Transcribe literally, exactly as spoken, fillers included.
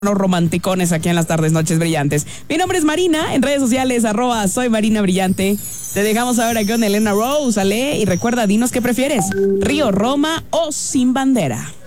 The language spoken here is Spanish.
Los romanticones aquí en las tardes, noches brillantes. Mi nombre es Marina, en redes sociales, arroba soy Marina Brillante. Te dejamos ahora con Elena Rose, Ale, y recuerda, dinos qué prefieres, Río, Roma o Sin Bandera.